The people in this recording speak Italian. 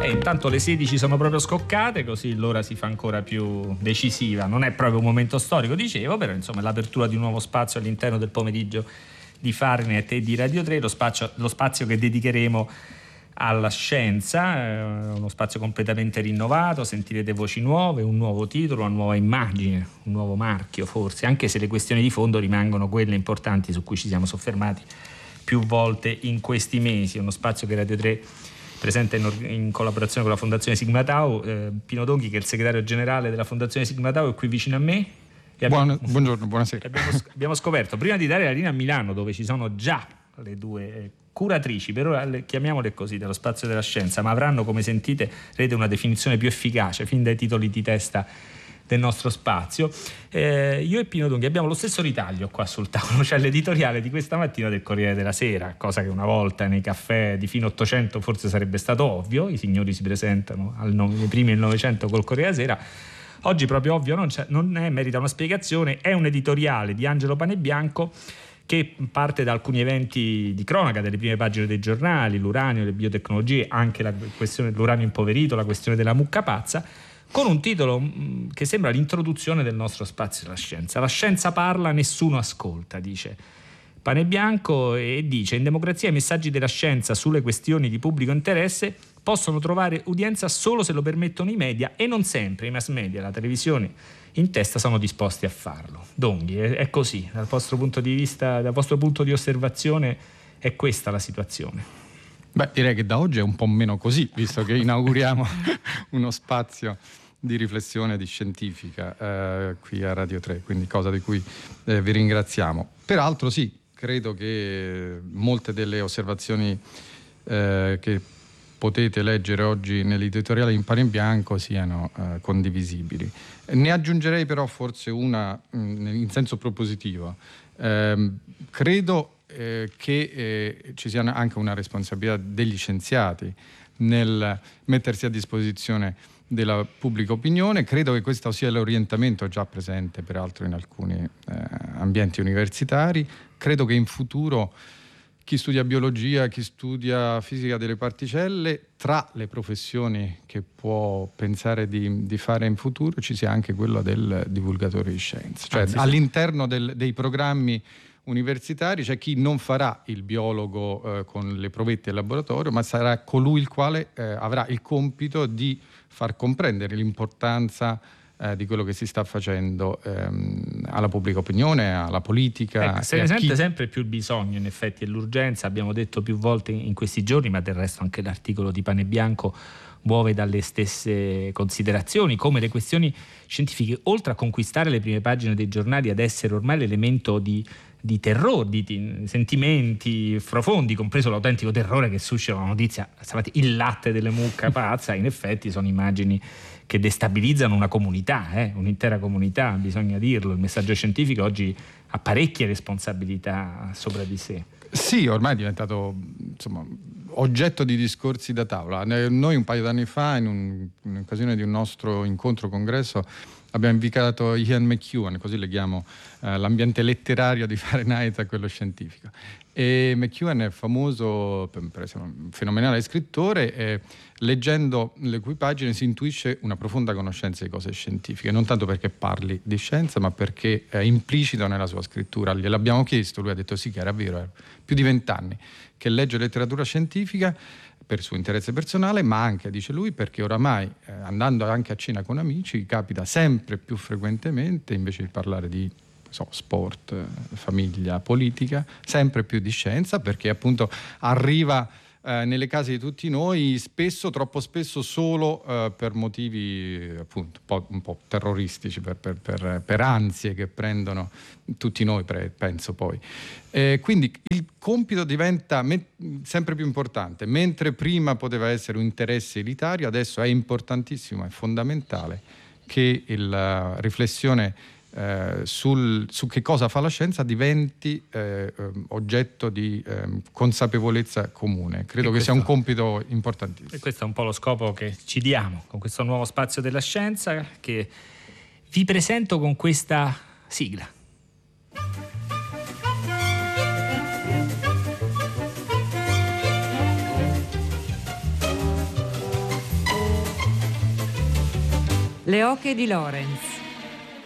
Intanto le 16 sono proprio scoccate, così l'ora si fa ancora più decisiva. Non è proprio un momento storico, dicevo, però insomma l'apertura di un nuovo spazio all'interno del pomeriggio di Fahrenheit e di Radio 3, lo spazio che dedicheremo alla scienza, uno spazio completamente rinnovato. Sentirete voci nuove, un nuovo titolo, una nuova immagine, un nuovo marchio forse, anche se le questioni di fondo rimangono quelle importanti su cui ci siamo soffermati più volte in questi mesi. Uno spazio che Radio 3 presenta in collaborazione con la Fondazione Sigma Tau. Pino Donghi, che è il segretario generale della Fondazione Sigma Tau, è qui vicino a me. Buongiorno, buonasera. Abbiamo scoperto, prima di dare la linea a Milano, dove ci sono già le due curatrici, per ora chiamiamole così, dello spazio della scienza, ma avranno, come sentite, una definizione più efficace fin dai titoli di testa del nostro spazio. Io e Pino Donghi abbiamo lo stesso ritaglio qua sul tavolo, cioè l'editoriale di questa mattina del Corriere della Sera, cosa che una volta nei caffè di fine 800 forse sarebbe stato ovvio. I signori si presentano nei primi del Novecento col Corriere della Sera. Oggi proprio ovvio non è, merita una spiegazione. È un editoriale di Angelo Panebianco che parte da alcuni eventi di cronaca delle prime pagine dei giornali, l'uranio, le biotecnologie, anche la questione dell'uranio impoverito, la questione della mucca pazza, con un titolo che sembra l'introduzione del nostro spazio della scienza. La scienza parla, nessuno ascolta, dice Panebianco, e dice: in democrazia i messaggi della scienza sulle questioni di pubblico interesse possono trovare udienza solo se lo permettono i media, e non sempre i mass media, la televisione in testa, sono disposti a farlo. Donghi, è così? Dal vostro punto di vista, dal vostro punto di osservazione, è questa la situazione? Beh, direi che da oggi è un po' meno così, visto che inauguriamo uno spazio di riflessione di scientifica qui a Radio 3, quindi cosa di cui vi ringraziamo. Peraltro sì, credo che molte delle osservazioni che potete leggere oggi nell'editoriale in Panebianco siano condivisibili. Ne aggiungerei però forse una in senso propositivo. Credo che ci sia anche una responsabilità degli scienziati nel mettersi a disposizione della pubblica opinione. Credo che questo sia l'orientamento già presente peraltro in alcuni ambienti universitari. Credo che in futuro chi studia biologia, chi studia fisica delle particelle, tra le professioni che può pensare di fare in futuro ci sia anche quella del divulgatore di scienze. Cioè all'interno dei programmi universitari c'è chi non farà il biologo con le provette in laboratorio, ma sarà colui il quale avrà il compito di far comprendere l'importanza di quello che si sta facendo alla pubblica opinione, alla politica. Se ne sente sempre più il bisogno, in effetti, e l'urgenza. Abbiamo detto più volte in questi giorni, ma del resto anche l'articolo di Panebianco muove dalle stesse considerazioni, come le questioni scientifiche, oltre a conquistare le prime pagine dei giornali, ad essere ormai l'elemento di terrore, di sentimenti profondi, compreso l'autentico terrore che suscita la notizia stamattina, il latte delle mucca pazza. In effetti sono immagini che destabilizzano una comunità, un'intera comunità, bisogna dirlo. Il messaggio scientifico oggi ha parecchie responsabilità sopra di sé. Sì, ormai è diventato oggetto di discorsi da tavola. Noi un paio d'anni fa, in un'occasione di un nostro incontro congresso, abbiamo invitato Ian McEwan, così leghiamo l'ambiente letterario di Fahrenheit a quello scientifico. E McEwan è famoso per essere un fenomenale scrittore, e leggendo le cui pagine si intuisce una profonda conoscenza di cose scientifiche, non tanto perché parli di scienza, ma perché è implicito nella sua scrittura. Gliel'abbiamo chiesto, lui ha detto sì, che era vero, era più di 20 anni che legge letteratura scientifica per suo interesse personale, ma anche, dice lui, perché oramai andando anche a cena con amici capita sempre più frequentemente, invece di parlare di sport, famiglia, politica, sempre più di scienza, perché appunto arriva nelle case di tutti noi, troppo spesso solo per motivi appunto un po' terroristici, per ansie che prendono tutti noi, penso poi. Quindi il compito diventa sempre più importante. Mentre prima poteva essere un interesse elitario, adesso è importantissimo, è fondamentale che la riflessione su che cosa fa la scienza diventi oggetto di consapevolezza comune. Credo che sia un compito importantissimo. E questo è un po' lo scopo che ci diamo con questo nuovo spazio della scienza, che vi presento con questa sigla. Le oche di Lorenz.